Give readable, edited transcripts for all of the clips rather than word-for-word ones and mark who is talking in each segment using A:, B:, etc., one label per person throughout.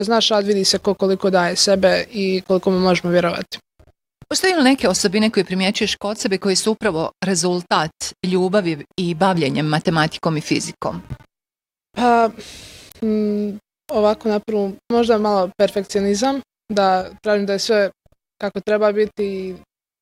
A: Ako znaš rad, vidi se koliko daje sebe i koliko mu možemo vjerovati.
B: Postoji li neke osobine koje primjećuješ kod sebe koji su upravo rezultat ljubavi i bavljenjem matematikom i fizikom?
A: Pa, ovako na prvu, možda malo perfekcionizam, da tražim da je sve kako treba biti i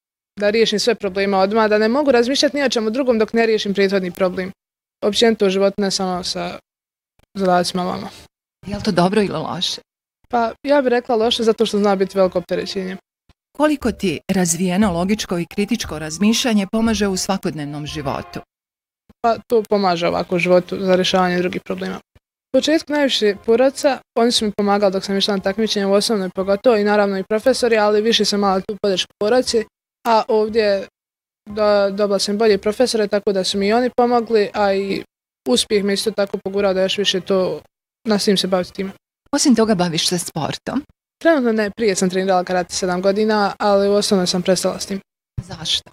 A: da riješim sve probleme odmah, da ne mogu razmišljati ni o čemu drugom dok ne riješim prethodni problem. Općenito u životu, ne samo sa zadacima vama.
B: Je li to dobro ili loše?
A: Pa, ja bih rekla loše zato što zna biti veliko opterećenje.
B: Koliko ti razvijeno logičko i kritičko razmišljanje pomaže u svakodnevnom životu?
A: Pa, to pomaže ovako u životu za rješavanje drugih problema. U početku najviše porodca, oni su mi pomagali dok sam išla na takmičenje u osnovnoj pogotovo i naravno i profesori, ali više sam mala tu podršku porodci, a ovdje dobila sam bolje profesore, tako da su mi i oni pomogli, a i uspjeh me isto tako pogurao da još više to nastavim se baviti time.
B: Osim toga baviš se sportom?
A: Trenutno ne, prije sam trenirala karate 7 godina, ali u osnovnoj sam prestala s tim.
B: Zašto?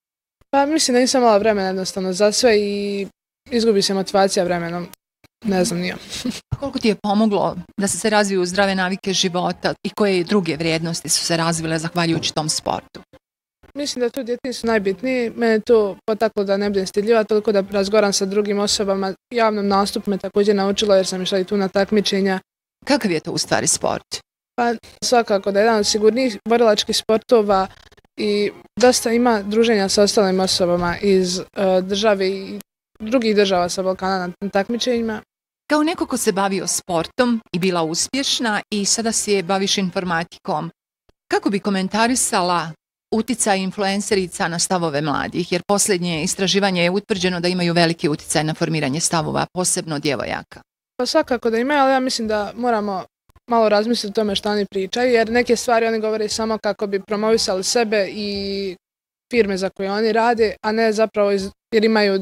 A: Pa mislim da nisam imala vremena jednostavno za sve i izgubi se motivacija vremenom. Ne znam, nije.
B: Koliko ti je pomoglo da se razviju zdrave navike života i koje druge vrijednosti su se razvile zahvaljujući tom sportu?
A: Mislim da tu djetinji su najbitniji. Mene to potaklo da ne budem stidljiva, toliko da razgovaram sa drugim osobama. Javnom nastupu me također naučilo jer sam išla i tu na takmičenja.
B: Kakav je to u stvari sport?
A: Pa svakako da je jedan od sigurnijih borilačkih sportova i dosta ima druženja sa ostalim osobama iz države i drugih država sa Balkana na takmičenjima.
B: Kao neko ko se bavio sportom i bila uspješna i sada se baviš informatikom, kako bi komentarisala uticaj influencerica na stavove mladih? Jer posljednje istraživanje je utvrđeno da imaju veliki uticaj na formiranje stavova, posebno djevojaka.
A: Pa svakako da imaju, ali ja mislim da moramo malo razmisliti o tome što oni pričaju, jer neke stvari oni govore samo kako bi promovisali sebe i firme za koje oni rade, a ne zapravo jer imaju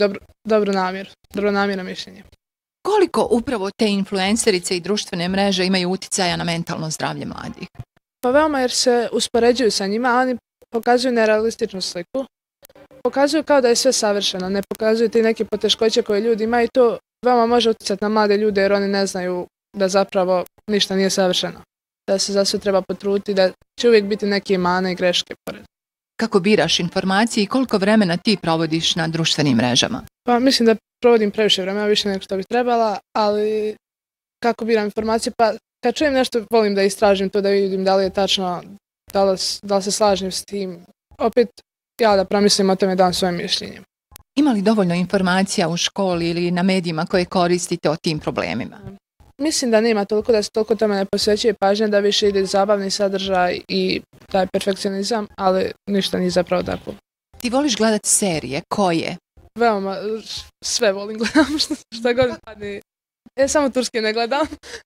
A: dobronamjerno mišljenje.
B: Koliko upravo te influencerice i društvene mreže imaju uticaja na mentalno zdravlje mladih?
A: Pa veoma, jer se uspoređuju sa njima, a oni pokazuju nerealističnu sliku. Pokazuju kao da je sve savršeno, ne pokazuju ti neke poteškoće koje ljudi imaju i to veoma može uticati na mlade ljude jer oni ne znaju da zapravo ništa nije savršeno. Da se za sve treba potruditi, da će uvijek biti neke mane i greške pored.
B: Kako biraš informacije i koliko vremena ti provodiš na društvenim mrežama?
A: Pa mislim da provodim previše vremena, više nego što bih trebala, ali kako biram informacije? Pa kad čujem nešto volim da istražim to, da vidim da li je tačno, da li se slažem s tim. Opet ja da promislim o tome, dam svoje mišljenje.
B: Ima li dovoljno informacija u školi ili na medijima koje koristite o tim problemima?
A: Mislim da nema toliko, da se toliko tome ne posvećuje pažnja, da više ide zabavni sadržaj i taj perfekcionizam, ali ništa nije zapravo tako.
B: Ti voliš gledati serije? Koje?
A: Veoma, sve volim gledam, šta god padne. Ja samo turske ne gledam.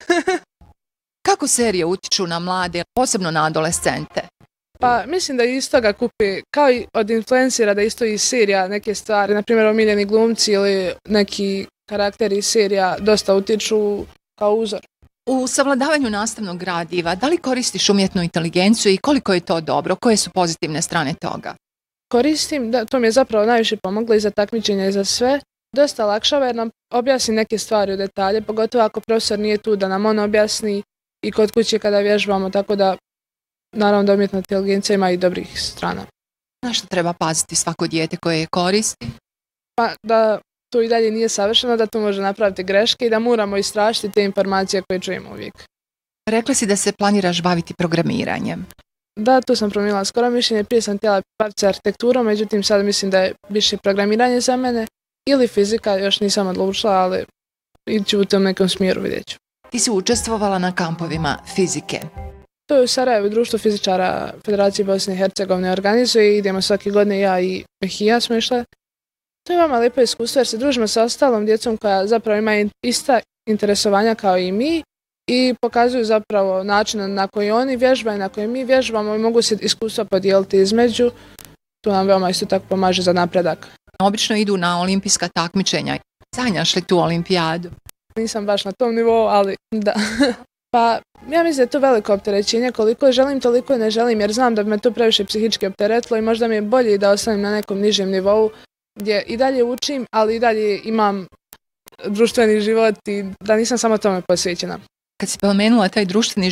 B: Kako serije utiču na mlade, posebno na adolescente?
A: Pa mislim da iz toga kupi, kao i od influencera, da isto iz serija neke stvari, na primjer omiljeni glumci ili neki karakteri iz serija dosta utiču kao uzor.
B: U savladavanju nastavnog gradiva, da li koristiš umjetnu inteligenciju i koliko je to dobro? Koje su pozitivne strane toga?
A: Koristim, to mi je zapravo najviše pomoglo i za takmičenja i za sve. Dosta lakšava jer nam objasni neke stvari u detalje, pogotovo ako profesor nije tu da nam on objasni i kod kuće kada vježbamo, tako da naravno da umjetna inteligencija ima i dobrih strana.
B: Na što treba paziti svako dijete koje je koristi?
A: Pa da to i dalje nije savršeno, da to može napraviti greške i da moramo istražiti te informacije koje čujemo uvijek.
B: Rekla si da se planiraš baviti programiranjem.
A: Da, tu sam promijenila skoro mišljenje, prije sam htjela baviti se arhitekturom, međutim sad mislim da je više programiranje za mene ili fizika, još nisam odlučila, ali ići u tom nekom smjeru vidjet ću.
B: Ti si učestvovala na kampovima fizike.
A: To je u Sarajevu, društvo fizičara Federacije Bosne i Hercegovine organizuje i idemo svake godine, ja i Mehija smo išle. To je veoma lijepo iskustvo jer se družimo sa ostalom djecom koja zapravo ima ista interesovanja kao i mi i pokazuju zapravo način na koji oni vježbaju, na koji mi vježbamo i mogu se iskustva podijeliti između. To nam veoma isto tako pomaže za napredak.
B: Obično idu na olimpijska takmičenja. Sanjaš li tu olimpijadu?
A: Nisam baš na tom nivou, ali da. Pa ja mislim da je to veliko opterećenje, koliko želim, toliko ne želim, jer znam da bi me to previše psihički opteretilo i možda mi je bolje da ostanem na nekom nižem nivou gdje i dalje učim, ali i dalje imam društveni život i da nisam samo tome posvećena.
B: Kad si pomenula taj društveni